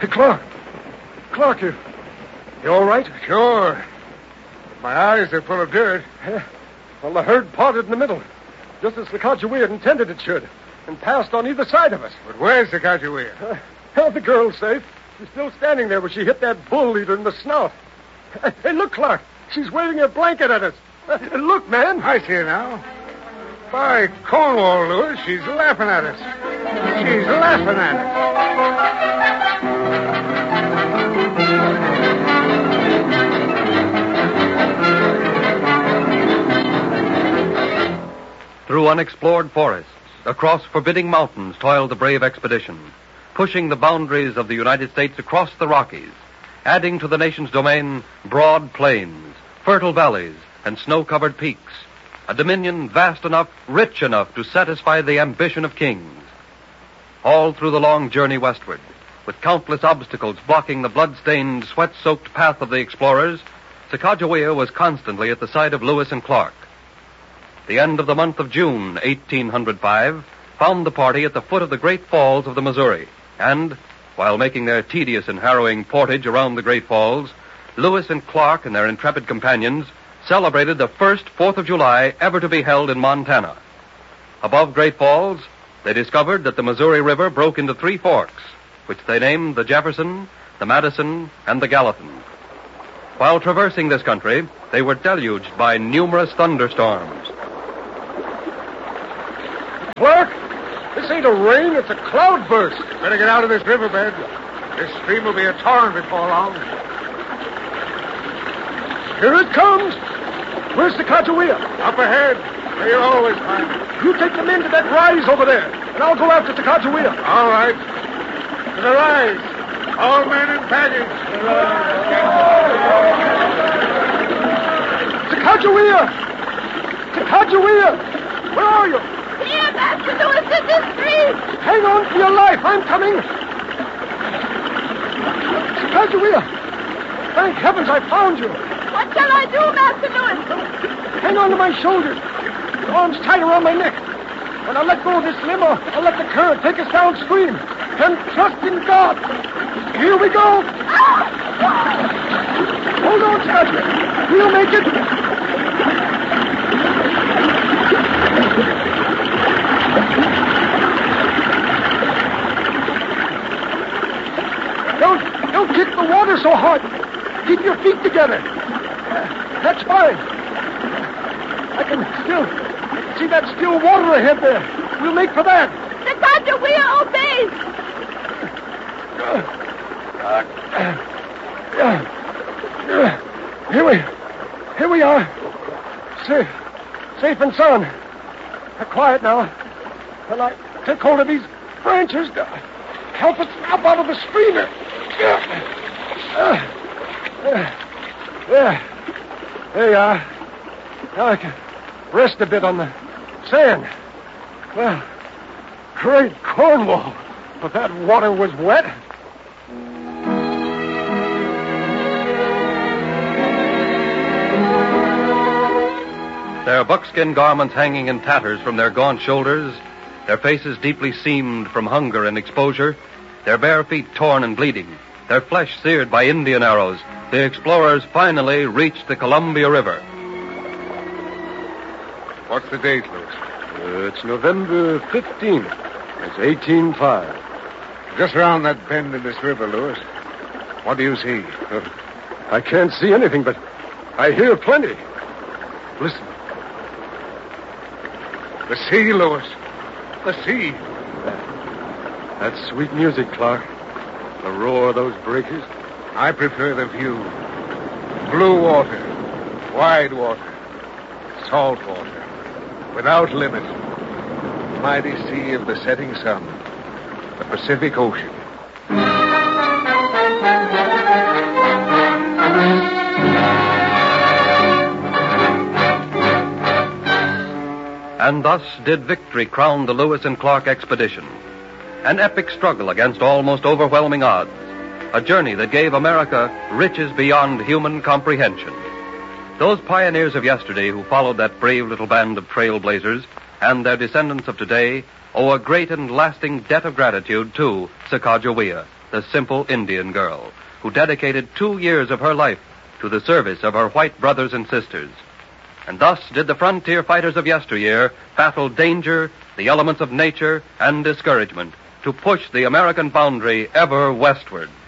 Hey, Clark. Clark, you all right? Sure. My eyes are full of dirt. Yeah. Well, the herd parted in the middle, just as Sacagawea intended it should, and passed on either side of us. But where's Sacagawea? The girl's safe. She's still standing there where she hit that bull leader in the snout. Hey, look, Clark. She's waving her blanket at us. Look, man. I see her now. By Cornwall, Lewis, she's laughing at us. She's laughing at us. Through unexplored forests, across forbidding mountains toiled the brave expedition, pushing the boundaries of the United States across the Rockies, adding to the nation's domain broad plains, fertile valleys, and snow-covered peaks, a dominion vast enough, rich enough to satisfy the ambition of kings. All through the long journey westward, with countless obstacles blocking the blood-stained, sweat-soaked path of the explorers, Sacagawea was constantly at the side of Lewis and Clark. The end of the month of June, 1805, found the party at the foot of the Great Falls of the Missouri, and, while making their tedious and harrowing portage around the Great Falls, Lewis and Clark and their intrepid companions celebrated the first 4th of July ever to be held in Montana. Above Great Falls, they discovered that the Missouri River broke into 3 forks, which they named the Jefferson, the Madison, and the Gallatin. While traversing this country, they were deluged by numerous thunderstorms. Clark, this ain't a rain, it's a cloudburst. Better get out of this riverbed. This stream will be a torrent before long. Here it comes. Where's Sacagawea? Up ahead, where you always find it. You take the men to that rise over there, and I'll go after Sacagawea. All right. To the rise. All men in baggage. Sacagawea! Sacagawea! Where are you? Here, Master Lewis, in this street. Hang on for your life. I'm coming. Sacagawea! Thank heavens I found you. What shall I do, Master Lewis? Hang on to my shoulders. Your arms tight around my neck. When I let go of this limb, I'll let the current take us downstream. And trust in God. Here we go. Hold on, Sacagawea. We'll make it. Don't kick the water so hard. Keep your feet together. That's fine. I can still see that still water ahead there. We'll make for that. Sacagawea obeys. Here we are. Safe and sound. Quiet now. Till I take hold of these branches to help us up out of the stream. There you are. Now I can rest a bit on the sand. Well, great Cornwall, but that water was wet. Their buckskin garments hanging in tatters from their gaunt shoulders, their faces deeply seamed from hunger and exposure, their bare feet torn and bleeding, their flesh seared by Indian arrows, the explorers finally reached the Columbia River. What's the date, Lewis? It's November 15th. It's 1805. Just around that bend in this river, Lewis. What do you see? I can't see anything, but I hear plenty. Listen. The sea, Lewis. The sea. That's sweet music, Clark. The roar of those breakers. I prefer the view. Blue water, wide water, salt water, without limit. Mighty sea of the setting sun, the Pacific Ocean. And thus did victory crown the Lewis and Clark expedition. An epic struggle against almost overwhelming odds. A journey that gave America riches beyond human comprehension. Those pioneers of yesterday who followed that brave little band of trailblazers and their descendants of today owe a great and lasting debt of gratitude to Sacagawea. the simple Indian girl, who dedicated 2 years of her life to the service of her white brothers and sisters. And thus did the frontier fighters of yesteryear battle danger, the elements of nature, and discouragement to push the American boundary ever westward.